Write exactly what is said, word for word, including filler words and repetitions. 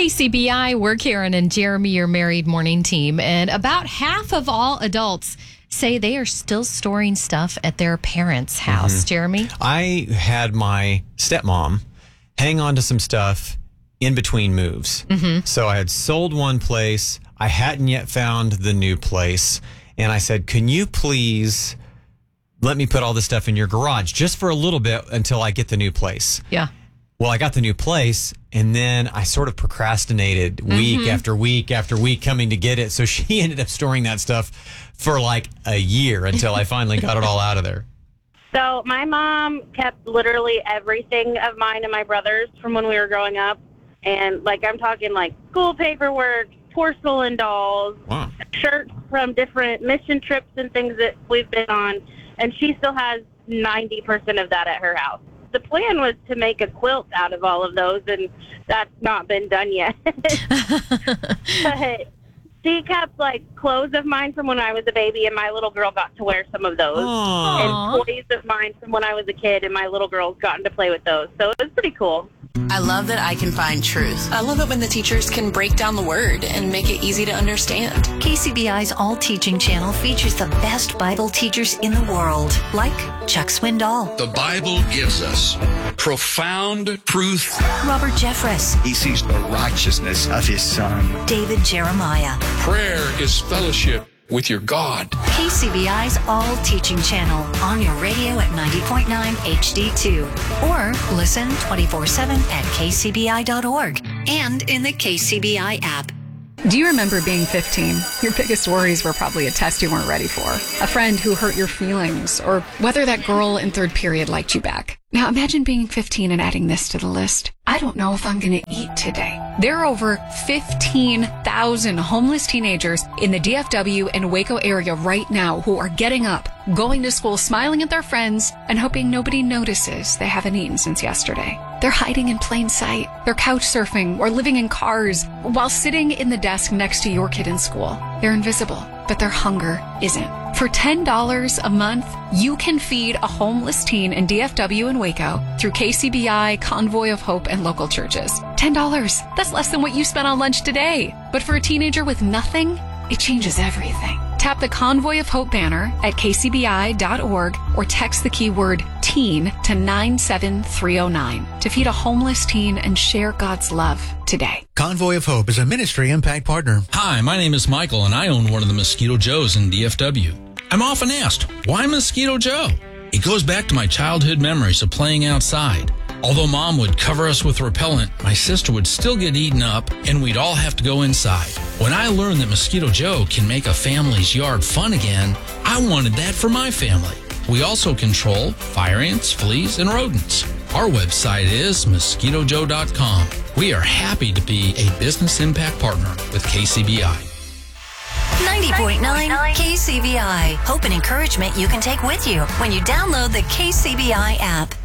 K C B I, we're Karen and Jeremy, your married morning team. And about half of all adults say they are still storing stuff at their parents' house. Mm-hmm. Jeremy? I had my stepmom hang on to some stuff in between moves. Mm-hmm. So I had sold one place. I hadn't yet found the new place. And I said, can you please let me put all this stuff in your garage just for a little bit until I get the new place? Yeah. Well, I got the new place, and then I sort of procrastinated week mm-hmm. after week after week coming to get it. So she ended up storing that stuff for like a year until I finally got it all out of there. So my mom kept literally everything of mine and my brother's from when we were growing up. And, like, I'm talking, like, school paperwork, porcelain dolls, wow. shirts from different mission trips and things that we've been on. And she still has ninety percent of that at her house. The plan was to make a quilt out of all of those, and that's not been done yet. But she kept, like, clothes of mine from when I was a baby, and my little girl got to wear some of those. Aww. And toys of mine from when I was a kid, and my little girl's gotten to play with those. So it was pretty cool. I love that I can find truth. I love it when the teachers can break down the word and make it easy to understand. K C B I's All Teaching channel features the best Bible teachers in the world, like Chuck Swindoll. The Bible gives us profound truth. Robert Jeffress. He sees the righteousness of his son. David Jeremiah. Prayer is fellowship with your God. K C B I's All Teaching channel on your radio at ninety point nine H D two. Or listen twenty-four seven at K C B I dot org and in the K C B I app. Do you remember being fifteen? Your biggest worries were probably a test you weren't ready for, a friend who hurt your feelings, or whether that girl in third period liked you back. Now imagine being fifteen and adding this to the list. I don't know if I'm going to eat today. There are over fifteen thousand homeless teenagers in the D F W and Waco area right now who are getting up, going to school, smiling at their friends, and hoping nobody notices they haven't eaten since yesterday. They're hiding in plain sight. They're couch surfing or living in cars while sitting in the desk next to your kid in school. They're invisible, but their hunger isn't. For ten dollars a month, you can feed a homeless teen in D F W and Waco through K C B I, Convoy of Hope, and local churches. ten dollars. That's less than what you spent on lunch today. But for a teenager with nothing, it changes everything. Tap the Convoy of Hope banner at K C B I dot org or text the keyword teen to nine seven three oh nine to feed a homeless teen and share God's love today. Convoy of Hope is a ministry impact partner. Hi, my name is Michael, and I own one of the Mosquito Joes in D F W. I'm often asked, why Mosquito Joe? It goes back to my childhood memories of playing outside. Although Mom would cover us with repellent, my sister would still get eaten up, and we'd all have to go inside. When I learned that Mosquito Joe can make a family's yard fun again, I wanted that for my family. We also control fire ants, fleas, and rodents. Our website is mosquito joe dot com. We are happy to be a business impact partner with K C B I. ninety point nine K C B I. Hope and encouragement you can take with you when you download the K C B I app.